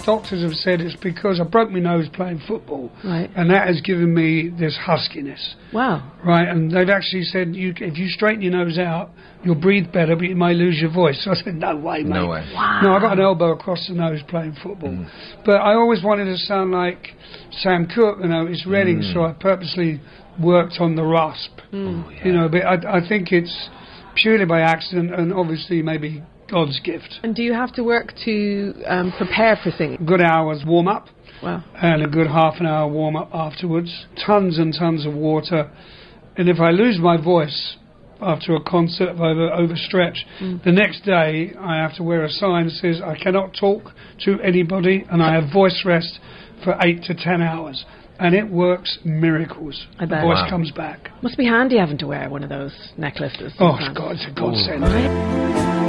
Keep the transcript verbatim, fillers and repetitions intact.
doctors have said it's because I broke my nose playing football, Right. and that has given me this huskiness. Wow. Right, and they've actually said you, if you straighten your nose out, you'll breathe better, but you may lose your voice. So I said, no way, mate. No way. Wow. No, I got an elbow across the nose playing football. Mm. But I always wanted to sound like Sam Cooke, you know, it's Reading, Mm. so I purposely worked on the rasp. Mm. Oh, yeah. You know, but I, I think it's purely by accident and obviously maybe God's gift. And do you have to work to um, prepare for singing? Good hours warm up Wow. and a good half an hour warm up afterwards. Tons and tons of water. And if I lose my voice after a concert, if I over, overstretch, Mm. the next day I have to wear a sign that says I cannot talk to anybody and I have voice rest for eight to ten hours. And it works miracles. I The bet. voice Wow. comes back. Must be handy having to wear one of those necklaces. Oh, sometimes. God, it's a godsend. Right?